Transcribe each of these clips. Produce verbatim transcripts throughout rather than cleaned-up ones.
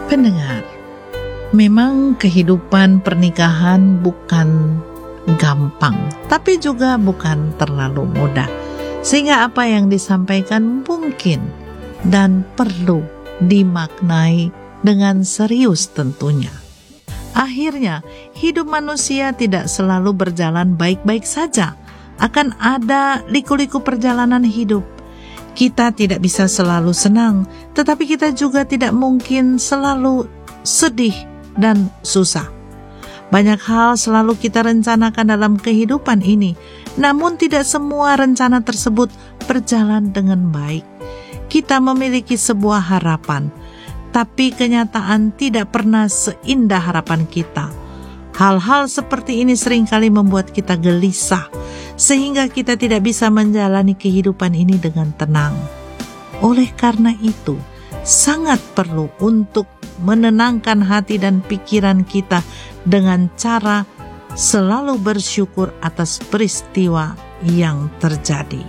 Pendengar, memang kehidupan pernikahan bukan gampang, tapi juga bukan terlalu mudah. Sehingga apa yang disampaikan mungkin dan perlu dimaknai dengan serius tentunya. Akhirnya, hidup manusia tidak selalu berjalan baik-baik saja. Akan ada liku-liku perjalanan hidup. Kita tidak bisa selalu senang, tetapi kita juga tidak mungkin selalu sedih dan susah. Banyak hal selalu kita rencanakan dalam kehidupan ini, namun tidak semua rencana tersebut berjalan dengan baik. Kita memiliki sebuah harapan, tapi kenyataan tidak pernah seindah harapan kita. Hal-hal seperti ini seringkali membuat kita gelisah, sehingga kita tidak bisa menjalani kehidupan ini dengan tenang. Oleh karena itu, sangat perlu untuk menenangkan hati dan pikiran kita dengan cara selalu bersyukur atas peristiwa yang terjadi.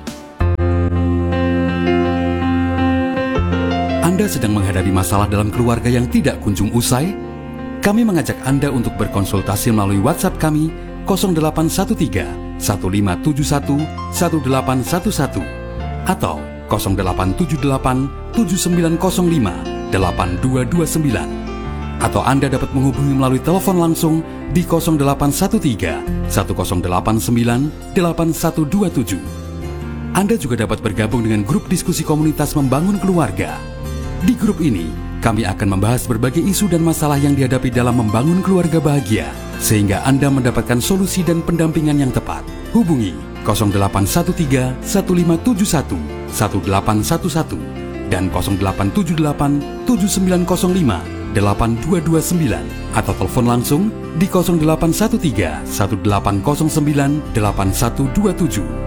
Anda sedang menghadapi masalah dalam keluarga yang tidak kunjung usai? Kami mengajak Anda untuk berkonsultasi melalui WhatsApp kami nol delapan satu tiga satu lima tujuh satu satu delapan satu satu atau nol delapan tujuh delapan tujuh sembilan nol lima delapan dua dua sembilan, atau Anda dapat menghubungi melalui telepon langsung di nol delapan satu tiga satu nol delapan sembilan delapan satu dua tujuh. Anda juga dapat bergabung dengan grup diskusi komunitas Membangun Keluarga. Di grup ini, kami akan membahas berbagai isu dan masalah yang dihadapi dalam membangun keluarga bahagia, sehingga Anda mendapatkan solusi dan pendampingan yang tepat. Hubungi nol delapan satu tiga satu lima tujuh satu satu delapan satu satu dan nol delapan tujuh delapan tujuh sembilan nol lima delapan dua dua sembilan, atau telepon langsung di nol delapan satu tiga satu delapan nol sembilan delapan satu dua tujuh.